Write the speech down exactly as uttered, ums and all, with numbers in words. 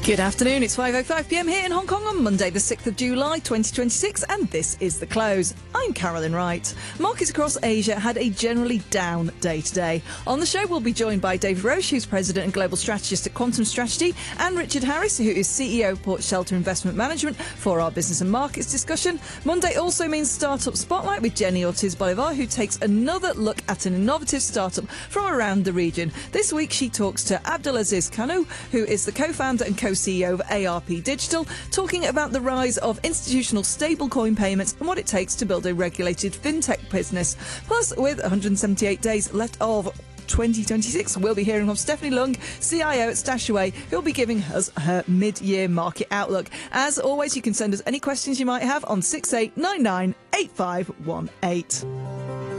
Good afternoon, it's five oh five p m here in Hong Kong on Monday the sixth of July twenty twenty-six, and this is The Close. I'm Carolyn Wright. Markets across Asia had a generally down day today. On the show we'll be joined by David Roche, who's President and Global Strategist at Quantum Strategy, and Richard Harris, who is C E O of Port Shelter Investment Management, for our business and markets discussion. Monday also means Startup Spotlight with Jenny Ortiz Bolivar, who takes another look at an innovative startup from around the region. This week she talks to Abdulaziz Kanu, who is the co-founder and co C E O of A R P Digital, talking about the rise of institutional stablecoin payments and what it takes to build a regulated fintech business. Plus, with one hundred seventy-eight days left of twenty twenty-six, we'll be hearing from Stephanie Lung, C I O at Stashaway, who'll be giving us her mid-year market outlook. As always, you can send us any questions you might have on six eight nine nine eight five one eight.